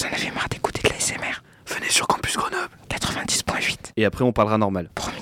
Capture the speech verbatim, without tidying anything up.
Vous en avez marre d'écouter de l'A S M R? Venez sur Campus Grenoble quatre-vingt-dix point huit. Et après, on parlera normal. Promis.